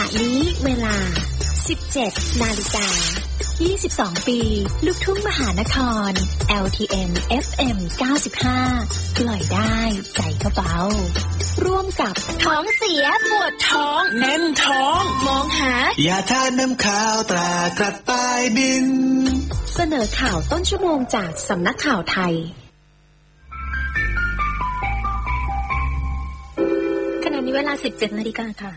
นี้เวลา 17 นาฬิกา 22 ปี ลูกทุ่งมหานคร LTN FM 95 ปล่อยได้ใจก็เบาร่วมกับท้องเสียปวดท้องแน่นท้องมองหายาทาน้ำขาวตรากระต่ายบินเสนอข่าวต้นชั่วโมงจากสำนักข่าวไทยขณะนี้เวลา 17 นาฬิกาค่ะ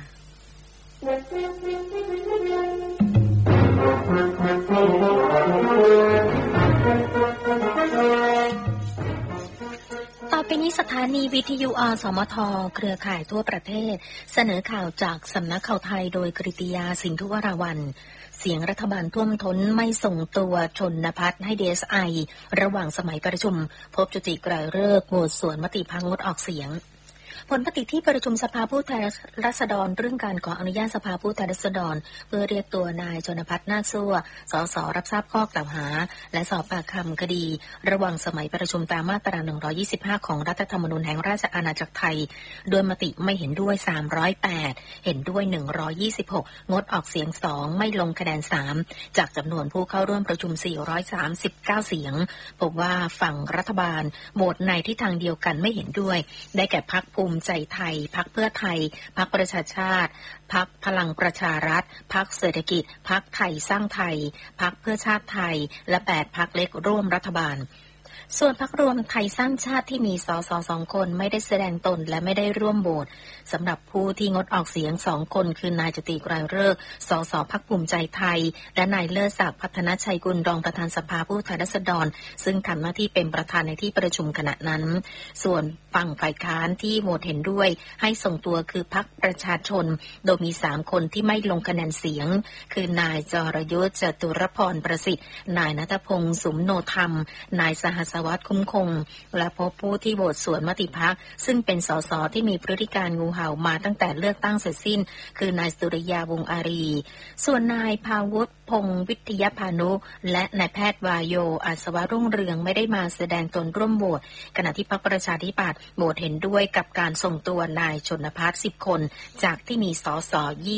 ต่อไปนี้สถานีวิทยุอสมทเครือข่ายทั่วประเทศเสนอข่าวจากสำนักข่าวไทยโดยกฤติยาสิงห์ทุวราวัลย์เสียงรัฐบาลท่วมท้นไม่ส่งตัวชนภัทรให้ DSI ระหว่างสมัยประชุมพบจุติไกรฤกษ์โหวตสวนมติพักงดออกเสียงผลมติที่ประชุมสภาผู้แทนราษฎรเรื่องการขออนุญาตสภาผู้แทนราษฎรเพื่อเรียกตัวนายชนภัทรนาคซั่วสสรับทราบข้อกล่าวหาและสอบปากคำคดีระหว่างสมัยประชุมตามมาตรา125ของรัฐธรรมนูญแห่งราชอาณาจักรไทยโดยมติไม่เห็นด้วย308เห็นด้วย126งดออกเสียง2ไม่ลงคะแนน3จากจำนวนผู้เข้าร่วมประชุม439เสียงพบว่าฝั่งรัฐบาลโหวตในทิศทางเดียวกันไม่เห็นด้วยได้แก่พรรคภูมิใจไทยพรรคเพื่อไทยพรรคประชาชาติพรรคพลังประชารัฐพรรคเศรษฐกิจพรรคไทยสร้างไทยพรรคเพื่อชาติไทยและ8พรรคเล็กร่วมรัฐบาลส่วนพรรครวมไทยสร้างชาติที่มีสส2คนไม่ได้แสดงตนและไม่ได้ร่วมโหวตสำหรับผู้ที่งดออกเสียง2คนคือนายจุติไกรฤกษ์สสพรรคภูมิใจไทยและนายเลิศศักดิ์พัฒนชัยกุลรองประธานสภาผู้แทนราษฎรซึ่งทำหน้าที่เป็นประธานในที่ประชุมขณะนั้นส่วนฝั่งฝ่ายค้านที่โหวตเห็นด้วยให้ส่งตัวคือพรรคประชาชนโดยมี3คนที่ไม่ลงคะแนนเสียงคือนายจรยุทธ จตุรพรประสิทธิ์นายณัฐพงษ์สุมโนธรรมนายสหัสวัฒน์คุ้มคงและพบผู้ที่โหวตสวนมติพรรคซึ่งเป็นสสที่มีพฤติการงูเห่ามาตั้งแต่เลือกตั้งเสร็จสิ้นคือนายสุริยาวงศ์อารีส่วนนายภาวุฒิพงศ์วิทยพานุและนายแพทย์วายโยอัศวรุ่งเรืองไม่ได้มาแสดงตนร่วมโหวตขณะที่พรรคประชาธิปัตย์โหวตเห็นด้วยกับการส่งตัวนายชนภัทร10คนจากที่มีสส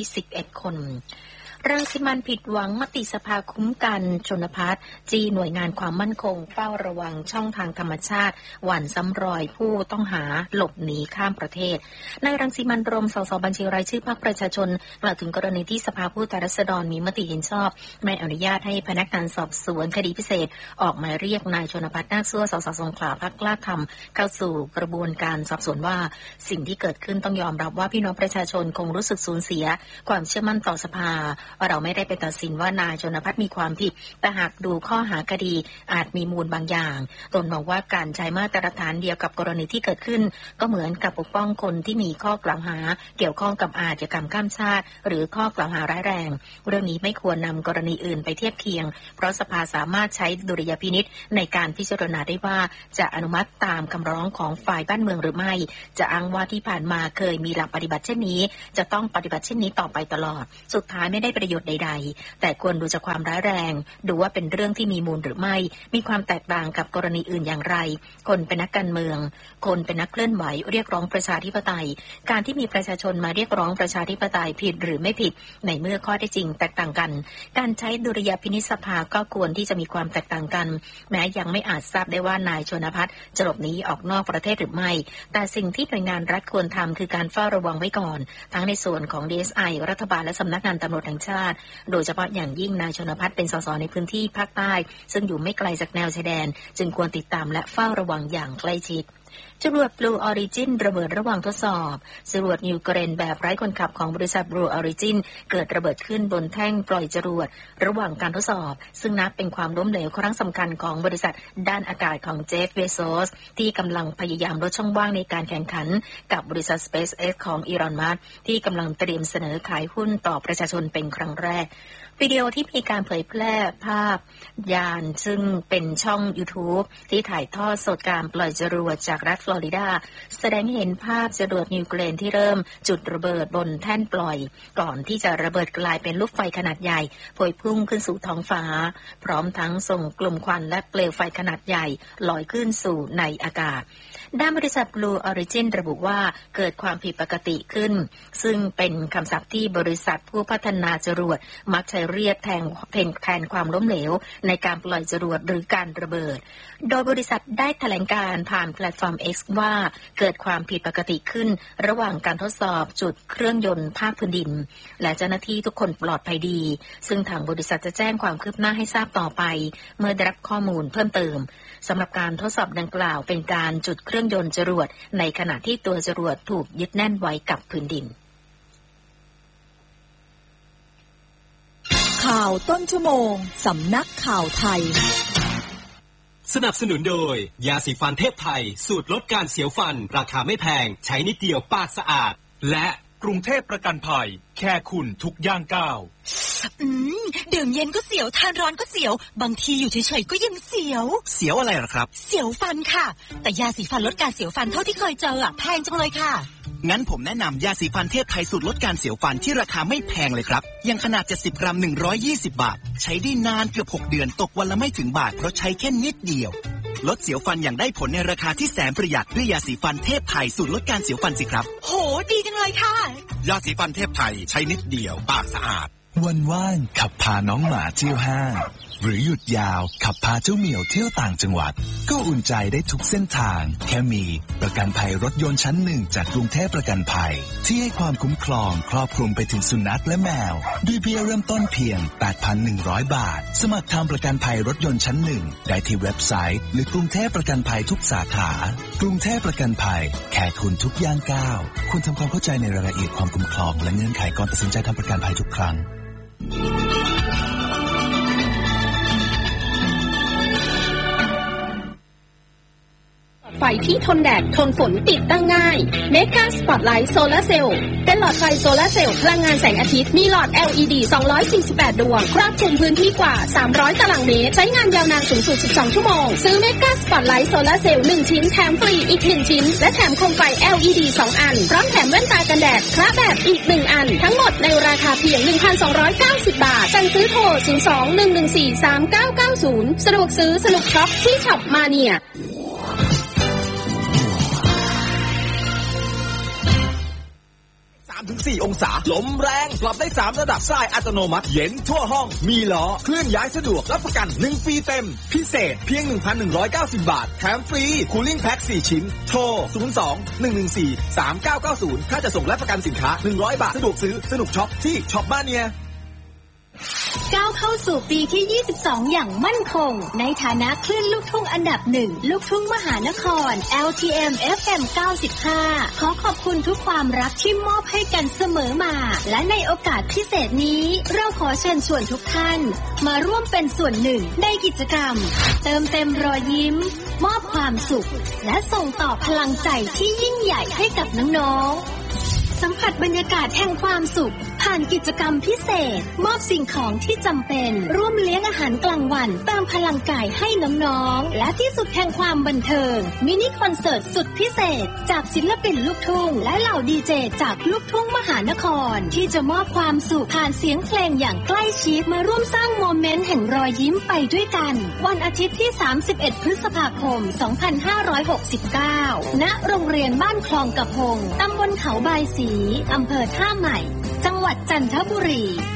21คนรังสิมันผิดหวังมติสภาคุ้มกันชนภัทรจี้หน่วยงานความมั่นคงเฝ้าระวังช่องทางธรรมชาติหว่านซ้ำรอยผู้ต้องหาหลบหนีข้ามประเทศนายรังสิมันต์ รมสสบัญชีรายชื่อพรรคประชาชนกล่าวถึงกรณีที่สภาผู้แทนราษฎรมีมติเห็นชอบไม่อนุญาตให้พนักงานสอบสวนคดีพิเศษออกหมายเรียกนายชนภัทรนาคซั่วสสสงขลาพรรคกล้าทำเข้าสู่กระบวนการสอบสวนว่าสิ่งที่เกิดขึ้นต้องยอมรับว่าพี่น้องประชาชนคงรู้สึกสูญเสียความเชื่อมั่นต่อสภาเราไม่ได้ไปตัดสินว่านายชนภัทรมีความผิดแต่หากดูข้อหาคดีอาจมีมูลบางอย่างตนมองว่าการใช้มาตรฐานเดียวกับกรณีที่เกิดขึ้นก็เหมือนกับปกป้องคนที่มีข้อกล่าวหาเกี่ยวข้องกับอาชญากรรมข้ามชาติหรือข้อกล่าวหาร้ายแรงเรื่องนี้ไม่ควรนำกรณีอื่นไปเทียบเคียงเพราะสภาสามารถใช้ดุลยพินิจในการพิจารณาได้ว่าจะอนุมัติตามคำร้องของฝ่ายบ้านเมืองหรือไม่จะอ้างว่าที่ผ่านมาเคยมีหลักปฏิบัติเช่นนี้จะต้องปฏิบัติเช่นนี้ต่อไปตลอดสุดท้ายไม่ได้ประโยชน์ใดๆแต่ควรดูจากความร้ายแรงดูว่าเป็นเรื่องที่มีมูลหรือไม่มีความแตกต่างกับกรณีอื่นอย่างไรคนเป็นนักการเมืองคนเป็นนักเคลื่อนไหวเรียกร้องประชาธิปไตยการที่มีประชาชนมาเรียกร้องประชาธิปไตยผิดหรือไม่ผิดในเมื่อข้อเท็จจริงแตกต่างกันการใช้ดุลยพินิจสภาก็ควรที่จะมีความแตกต่างกันแม้ยังไม่อาจทราบได้ว่านายชนภัทรจะหลบหนีออกนอกประเทศหรือไม่แต่สิ่งที่หน่วยงานรัฐควรทำคือการเฝ้าระวังไว้ก่อนทั้งในส่วนของ DSI รัฐบาลและสำนักงานตำรวจแห่งชาติโดยเฉพาะอย่างยิ่งนายชนภัทรเป็นสสในพื้นที่ภาคใต้ซึ่งอยู่ไม่ไกลจากแนวชายแดนจึงควรติดตามและเฝ้าระวังอย่างใกล้ชิดจรวด Blue Origin ระเบิดระหว่างทดสอบจรวดนิวเครนแบบไร้คนขับของบริษัท Blue Origin เกิดระเบิดขึ้นบนแท่งปล่อยจรวดระหว่างการทดสอบซึ่งนับเป็นความล้มเหลวครั้งสำคัญของบริษัทด้านอากาศของเจฟ เบโซสที่กำลังพยายามลดช่องว่างในการแข่งขันกับบริษัท SpaceX ของอีลอน มัสก์ที่กำลังเตรียมเสนอขายหุ้นต่อประชาชนเป็นครั้งแรกวิดีโอที่มีการเผยแพร่ภาพยานซึ่งเป็นช่อง YouTube ที่ถ่ายทอดสดการปล่อยจรวดจากรัฐฟลลอริดาแสดงเห็นภาพจรวดนิวเคลียร์ที่เริ่มจุดระเบิดบนแท่นปล่อยก่อนที่จะระเบิดกลายเป็นลูกไฟขนาดใหญ่พวยพุ่งขึ้นสู่ท้องฟ้าพร้อมทั้งส่งกลุ่มควันและเปลวไฟขนาดใหญ่ลอยขึ้นสู่ในอากาศด้านบริษัท Blue Origin ระบุว่าเกิดความผิดปกติขึ้นซึ่งเป็นคำศัพท์ที่บริษัทผู้พัฒนาจรวดมักใช้เรียกแทนความล้มเหลวในการปล่อยจรวดหรือการระเบิดโดยบริษัทได้แถลงการผ่านแพลตฟอร์ม X ว่าเกิดความผิดปกติขึ้นระหว่างการทดสอบจุดเครื่องยนต์ภาคพื้นดินและเจ้าหน้าที่ทุกคนปลอดภัยดีซึ่งทางบริษัทจะแจ้งความคืบหน้าให้ทราบต่อไปเมื่อได้รับข้อมูลเพิ่มเติมสำหรับการทดสอบดังกล่าวเป็นการจุดเครื่องยนต์จรวดในขณะที่ตัวจรวดถูกยึดแน่นไว้กับพื้นดินข่าวต้นชั่วโมงสำนักข่าวไทยสนับสนุนโดยยาสีฟันเทพไทยสูตรลดการเสียวฟันราคาไม่แพงใช้นิดเดียวปากสะอาดและกรุงเทพประกันภัยแค่คุณทุกย่างก้าวดื่มเย็นก็เสียวทานร้อนก็เสียวบางทีอยู่เฉยๆก็ยังเสียวอะไรล่ะครับเสียวฟันค่ะแต่ยาสีฟันลดการเสียวฟันเท่าที่เคยเจอแพงจังเลยค่ะงั้นผมแนะนำยาสีฟันเทพไทยสูตรลดการเสียวฟันที่ราคาไม่แพงเลยครับยังขนาด70 กรัม120 บาทใช้ได้นานเกือบ6 เดือนตกวันละไม่ถึงบาทเพราะใช้แค่นิดเดียวลดเสียวฟันอย่างได้ผลในราคาที่แสนประหยัดด้วยยาสีฟันเทพไทยสูตรลดการเสียวฟันสิครับโหดีจังเลยค่ะยาสีฟันเทพไทยใช้นิดเดียวปากสะอาดวันว่างขับพาน้องหมาเที่ยวห้างหรือหยุดยาวขับพาเจ้าเหมียวเที่ยวต่างจังหวัดก็อุ่นใจได้ทุกเส้นทางแค่มีประกันภัยรถยนต์ชั้น1จากกรุงเทพประกันภัยที่ให้ความคุ้มครองครอบคลุมไปถึงสุนัขและแมวด้วยเบี้ยเริ่มต้นเพียง 8,100 บาทสมัครทำประกันภัยรถยนต์ชั้น1ได้ที่เว็บไซต์หรือกรุงเทพประกันภัยทุกสาขากรุงเทพประกันภัยแค่คุณทุกย่างก้าวคุณทำความเข้าใจในรายละเอียดความคุ้มครองและเงื่อนไขก่อนตัดสินใจทำประกันภัยทุกครั้งไฟที่ทนแดดทนฝนติดตั้งง่ายเมกาสปอตไลท์โซลาร์เซลล์เป็นหลอดไฟโซลาร์เซลล์พลังงานแสงอาทิตย์มีหลอด LED 248 ดวงครอบคลุมพื้นที่กว่า300ตารางเมตรใช้งานยาวนานสูงสุด12ชั่วโมงซื้อเมกาสปอตไลท์โซลาร์เซลล์1ชิ้นแถมฟรีอีก1ชิ้นและแถมโคมไฟ LED 2 อันพร้อมแถมแว่นตากันแดดคละแบบอีก1อันทั้งหมดในราคาเพียง 1,290 บาทสั่งซื้อโทร 02-114-3990 สะดวกซื้อสนุกช็อปที่ช็อปมาเนีย 3-4 องศาลมแรงปรับได้3ระดับทรายอัตโนมัติเย็นทั่วห้องมีล้อเคลื่อนย้ายสะดวกรับประกัน1ปีเต็มพิเศษเพียง 1,190 บาทแถมฟรีคูลิ่งแพ็ค4ชิ้นโทร 02-114-3990 ถ้าจะส่งและประกันสินค้า100 บาทสะดวกซื้อสนุกช็อปที่ช็อปบ้านเนียก้าวเข้าสู่ปีที่22อย่างมั่นคงในฐานะคลื่นลูกทุ่งอันดับ1ลูกทุ่งมหานคร LTM FM 95ขอขอบคุณทุกความรักที่มอบให้กันเสมอมาและในโอกาสพิเศษนี้เราขอเชิญชวนทุกท่านมาร่วมเป็นส่วนหนึ่งในกิจกรรมเติมเต็มรอยยิ้มมอบความสุขและส่งต่อพลังใจที่ยิ่งใหญ่ให้กับน้องๆสัมผัสบรรยากาศแห่งความสุขผ่านกิจกรรมพิเศษมอบสิ่งของที่จำเป็นร่วมเลี้ยงอาหารกลางวันเติมพลังกายให้น้องๆและที่สุดแห่งความบันเทิงมินิคอนเสิร์ตสุดพิเศษจากศิลปินลูกทุ่งและเหล่าดีเจจากลูกทุ่งมหานครที่จะมอบความสุขผ่านเสียงเพลงอย่างใกล้ชิดมาร่วมสร้างโมเมนต์แห่งรอยยิ้มไปด้วยกันวันอาทิตย์ที่31 พฤษภาคม 2569 ณ โรงเรียนบ้านคลองกระพงตำบลเขาบายศรีอำเภอท่าใหม่จังหวัดจันทบุรี